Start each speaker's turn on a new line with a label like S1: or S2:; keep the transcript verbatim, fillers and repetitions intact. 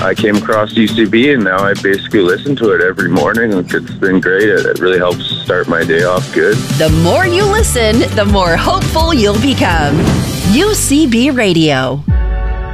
S1: I came across U C B, and now I basically listen to it every morning. It's been great. It really helps start my day off good.
S2: The more you listen, the more hopeful you'll become. U C B Radio.